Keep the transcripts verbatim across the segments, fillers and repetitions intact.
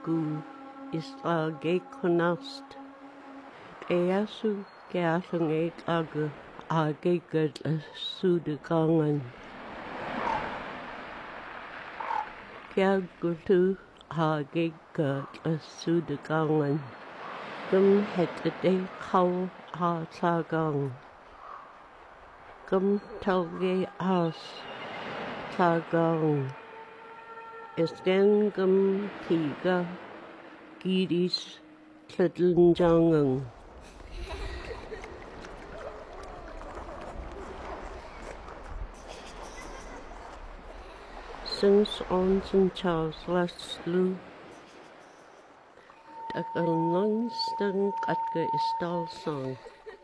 gu isla ge konast. Easu geasung e aga a ge gud a sudagangan. Kia gutu a ge gud a sudagangan. Gum het a de kau a tagang. Gum talge as tagang. Isgen gum piga gidis tladunjangang. Since on Saint Charles Laslu Dakal Langston Katka Istal song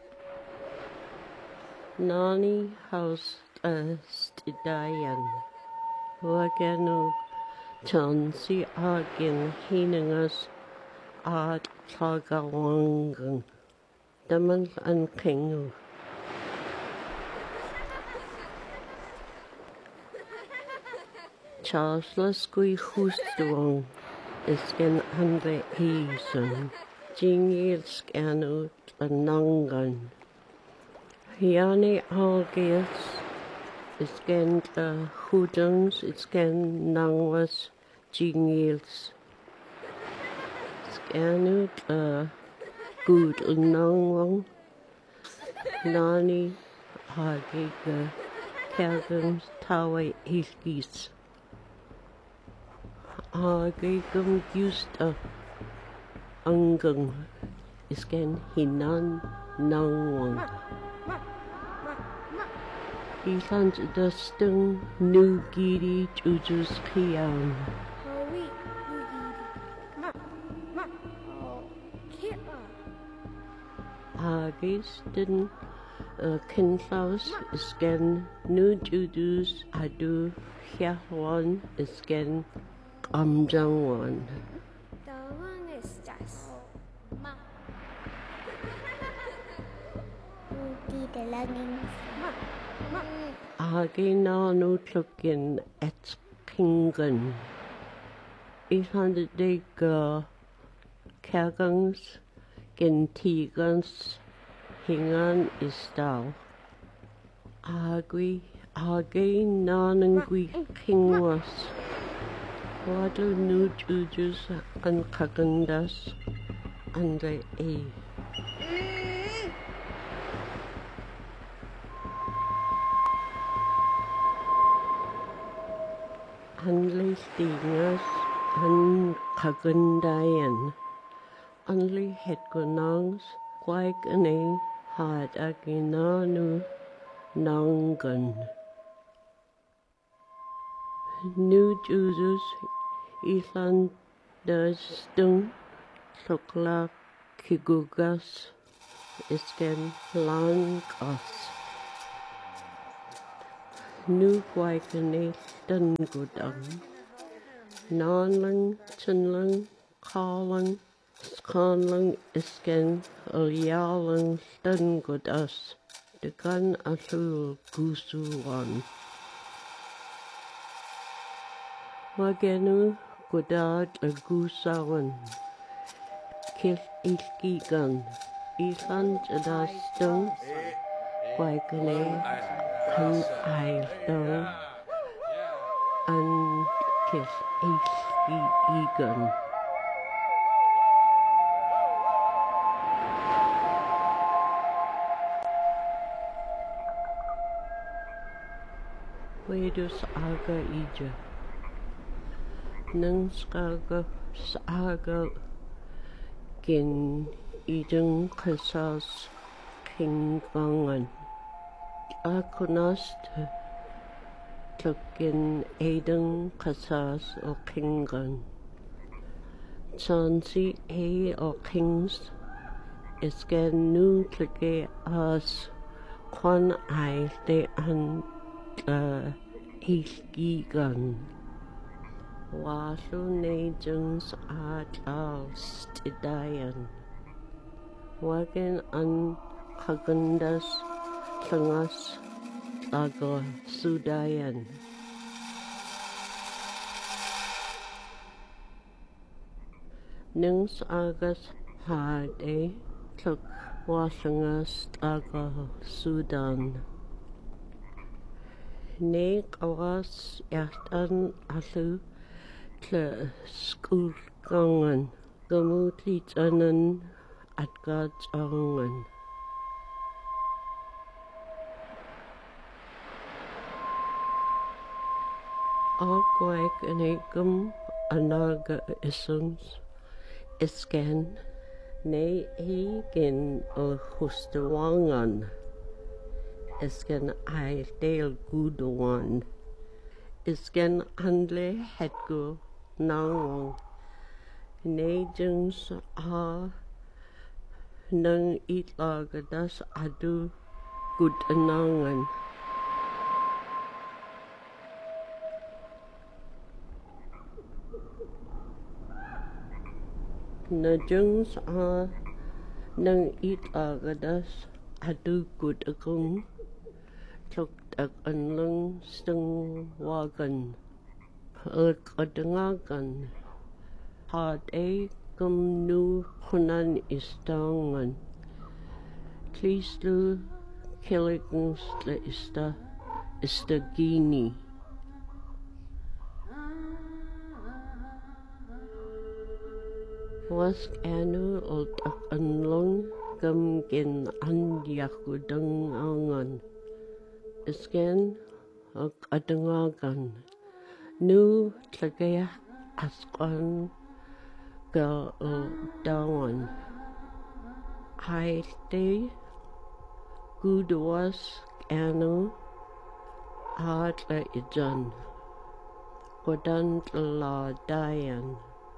Nani House Stidayan Waganu Chansi Agin Hinangas Ad Tagawangang Daman and Kingu Charles Lasqui Hustuang Isken Andre Eason Jingil Scanut Nangan Hiani Algias Isken Hudungs Isken Nangwas Jingils Scanut Good Nangwang Nani Hagiga Kagums Tawe Ilgis Agigum Gusta Angung Isken Hinan Nangwang Iland Dustung Nugiri Jujus Kiang Agis den Kinfaus Isken Nu Judus Adu Hiahwan Isken Amjangwan. The one is just Ma. The longings. Ma. Ma. Agina no Tlukin et Kingen. Iland de Kagangs Gentigans Hingan Istal. Agui Agi Nanangui Kingwas. Wadu nu jujus an kagandas andre e. Anli stingas an kagandayan. Anli hetgonangs kwaik ane had aginanu nangan. Nu jujus Ilan Dustung Sokla Kigugas Isken Langas Nu Guaikane Dungudang Nanlang Chinlang Kalang Skanlang Isken Ulyalang Dungudas Degan Asul Gusuwan Wagenu Godad Agusawan Kil Ilkigan Ilan Jadastung Waikane An Aildong An Kil Ilkigan Wedus Aga Ija Nang skaga saga gin idung kasas kingvangan akunast tukin edung kasas o kingan chansi e o kings isken nu tlike as kwan ai de an ilgigan Walu Najungs Adal Stidayan Wagen an Kagundas Tlangas Lago Sudayan Nings agus hard é tlug wasangas aga Sudan. Né gawas yachtan allu tle skulgangan gamutlit anan at God's angan. Agwag yn eigum anaga isums isgen neu eigin o chwstawangan isgen ail deil gudwan isgen anle hedgo nawang neu jings a nang itlagadas adu gud anangan. Na jungs a nang itlagadas adu gud akong tluk ak anlang stung wagan ag adangagan had e gum nu hunan istangan tlistu kiligans le ista ista gini. Was anu old ak anlong gum gin andiakudang angan isgen ak adangagan nu tlagaya askan ga o dawan hai te good was anu hard la ijan kodan la dayan.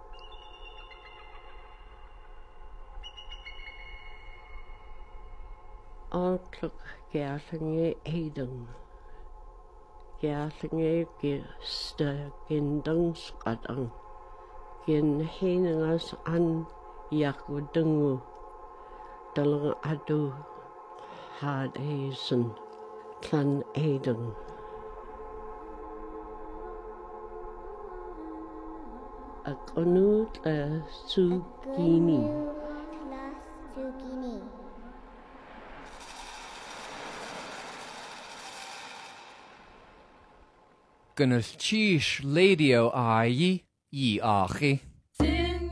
Altlug gerlinge eidang gerlinge gista gindang skadang gin henangas an yakudungu dalang adu had eisen clan eidang. Ak onu la sugini Gynnwys chish ladio a yi yi achi.